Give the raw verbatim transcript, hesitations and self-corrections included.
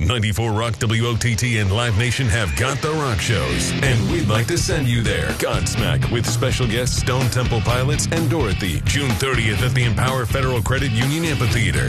ninety-four Rock W O T T and Live Nation have got the rock shows, and we'd like to send you there. Godsmack with special guests Stone Temple Pilots and Dorothy, June thirtieth at the Empower Federal Credit Union Amphitheater.